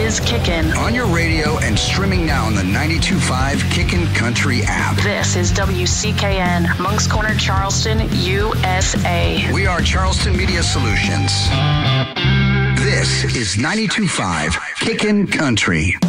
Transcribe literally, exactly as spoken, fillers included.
is Kickin'. On your radio and streaming now on the ninety-two point five Kickin' Country app. This is W C K N, Moncks Corner, Charleston, U S A. We are Charleston Media Solutions. This is ninety-two point five Kickin' Country.